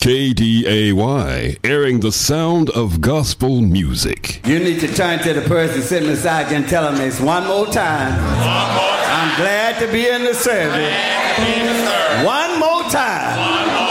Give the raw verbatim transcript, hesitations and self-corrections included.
K D A Y, airing the sound of gospel music. You need to turn to the person sitting beside you and tell them this one more time. One more time. I'm glad to be in the service. Glad to be in the service. One more time. One more